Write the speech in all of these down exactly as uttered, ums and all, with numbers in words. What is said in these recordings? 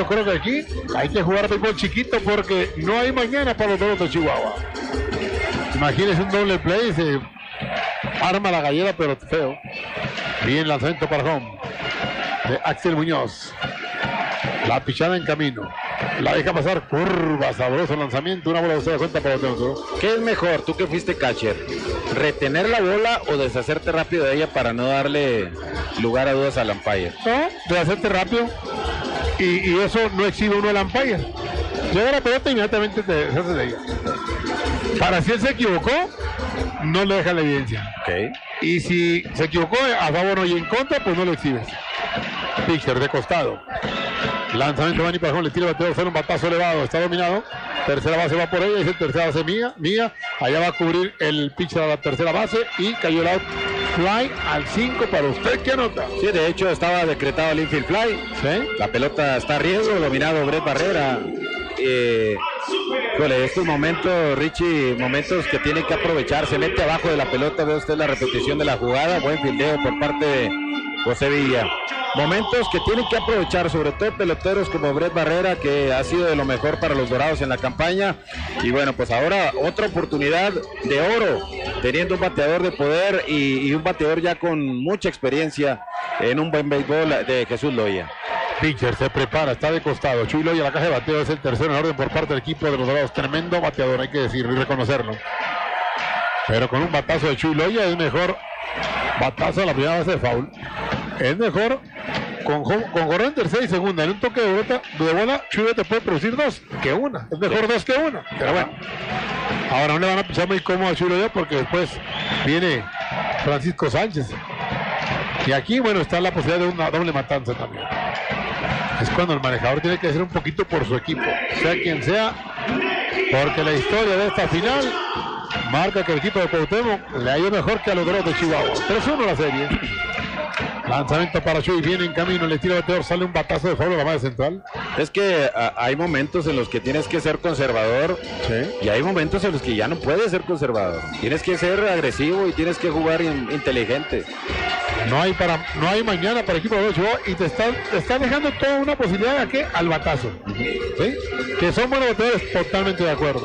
yo creo que aquí hay que jugar béisbol chiquito porque no hay mañana para los Toros de Chihuahua. Imagínense un doble play, se arma la gallera, pero feo. Bien lanzamiento para home de Axel Muñoz. La pichada en camino. La deja pasar, curva, sabroso lanzamiento, una bola de cuenta para otro. ¿Qué es mejor, tú que fuiste catcher? ¿Retener la bola o deshacerte rápido de ella para no darle lugar a dudas al umpire? No, deshacerte rápido. Y, y eso no exhibe uno al umpire. Llega la pelota e inmediatamente te deshaces de ella. Para si él se equivocó, no le deja la evidencia. Okay. Y si se equivocó a favor y en contra, pues no lo exhibes. Pitcher de costado. Lanzamiento Manny Pajón, le tira el bateador, sale un batazo elevado, está dominado. Tercera base va por ella, dice tercera base mía, mía. Allá va a cubrir el pitcher a la tercera base y cayó el out. Fly al cinco para usted, ¿qué anota? Sí, de hecho estaba decretado el infield fly. ¿Sí? La pelota está a riesgo, dominado Brett Barrera. Eh, Híjole, estos momentos, Richie, momentos que tiene que aprovechar. Se mete abajo de la pelota, ve usted la repetición de la jugada. Buen fildeo por parte de José Villa. Momentos que tienen que aprovechar, sobre todo peloteros como Brett Barrera, que ha sido de lo mejor para los Dorados en la campaña. Y bueno, pues ahora otra oportunidad de oro, teniendo un bateador de poder y, y un bateador ya con mucha experiencia en un buen béisbol de Jesús Loya. Pitcher se prepara, está de costado. Chuy Loya, la caja de bateo, es el tercero en orden por parte del equipo de los Dorados. Tremendo bateador, hay que decirlo y reconocerlo. Pero con un batazo de Chuy Loya es mejor batazo a la primera base de foul. Es mejor con, con correr en tercera y segunda. En un toque de bola, de bola Chuy Loya te puede producir dos que una. Es mejor dos que una. Pero bueno, ahora no le van a pisar muy cómodo a Chuy Loya porque después viene Francisco Sánchez. Y aquí, bueno, está la posibilidad de una doble matanza también. Es cuando el manejador tiene que hacer un poquito por su equipo, sea quien sea, porque la historia de esta final marca que el equipo de Cuauhtémoc le ha ido mejor que a los Dorados de Chihuahua. tres uno la serie. Lanzamiento para Chuy, viene en camino, le tira el bateador, sale un batazo de foul a la base central. Es que a, hay momentos en los que tienes que ser conservador, sí, y hay momentos en los que ya no puedes ser conservador. Tienes que ser agresivo y tienes que jugar in, inteligente. No hay para, no hay mañana para el equipo de Chihuahua y te están, te están dejando toda una posibilidad de que al batazo. ¿Sí? Que son buenos bateadores, totalmente de acuerdo.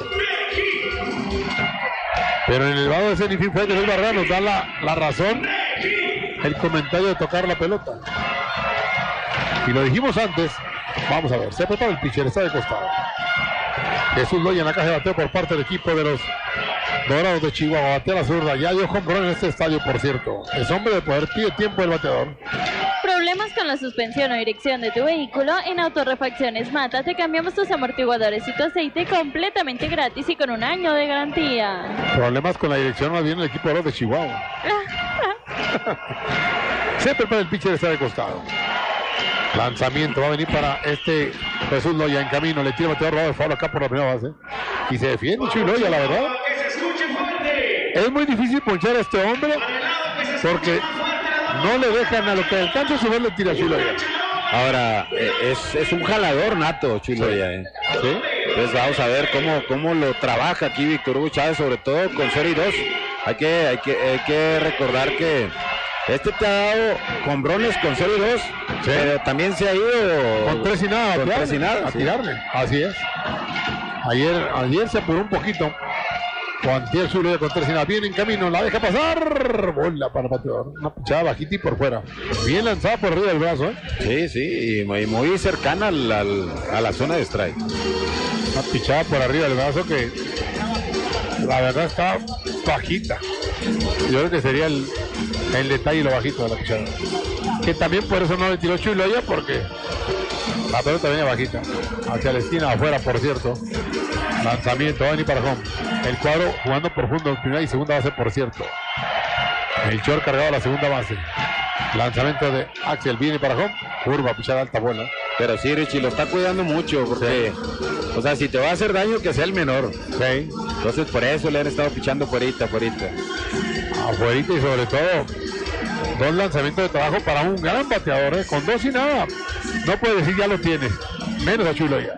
Pero en el lado de Cenifín fue que Luis Barrera nos da la, la razón, el comentario de tocar la pelota. Y lo dijimos antes, vamos a ver, se prepara el pitcher, está de costado. Jesús Loya en la caja de bateo por parte del equipo de los Dorados de Chihuahua, batea la zurda, ya dio home run en este estadio, por cierto. Es hombre de poder, pide tiempo el bateador. ¿Problemas con la suspensión o dirección de tu vehículo? En Autorrefacciones Mata te cambiamos tus amortiguadores y tu aceite completamente gratis y con un año de garantía. Problemas con la dirección más bien el equipo de los de Chihuahua. Se prepara el pitcher, está de costado. Lanzamiento va a venir para este Jesús Loya en camino, le tira el bateador robado de foul acá por la primera base. Y se defiende Chuy Loya, la verdad. Es muy difícil ponchar a este hombre porque no le dejan a lo que alcanza su le tira a Chuy Loya. Ahora, es, es un jalador nato Chuy Loya, ¿eh? ¿Sí? Entonces vamos a ver cómo, cómo lo trabaja aquí Víctor Hugo Chávez, sobre todo con cero y dos. Hay que, hay que, hay que recordar que este te ha dado hombrones con cero y dos, sí, pero también se ha ido con tres y nada, con tirarle, tres y nada, a sí. tirarle. Así es. Ayer, ayer se apuró un poquito. Cuantier Chuy con tres y nada. Viene en camino, la deja pasar. Bola para el bateador. Una pichada bajita y por fuera. Bien lanzada por arriba del brazo, ¿eh? Sí, sí, y muy, muy cercana al, al, a la zona de strike. Una pichada por arriba del brazo que la verdad está bajita. Yo creo que sería el, el detalle y lo bajito de la pichada. Que también por eso no le tiró Chuy Loya, porque la pelota venía bajita. Hacia la esquina afuera, por cierto. Lanzamiento, va a venir para home. El cuadro jugando profundo en primera y segunda base, por cierto. El short cargado a la segunda base. Lanzamiento de Axel, viene para home. Curva, pichada alta, buena. Pero sí, Richie, lo está cuidando mucho porque, sí, o sea, si te va a hacer daño, que sea el menor. Sí. Entonces por eso le han estado pichando fuerita, fuerita. Afuerita y sobre todo dos lanzamientos de trabajo para un gran bateador, ¿eh? Con dos y nada. No puede decir ya lo tiene. Menos a Chuy Loya.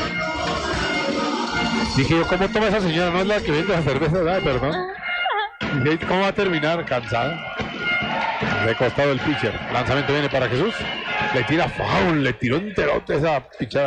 Dije yo, ¿cómo toma esa señora? No es la que vende la cerveza, ¿verdad? Perdón. Dije, ¿cómo va a terminar? Cansada. De costado el pitcher. Lanzamiento viene para Jesús. Le tira foul, le tiró un terote esa pichada.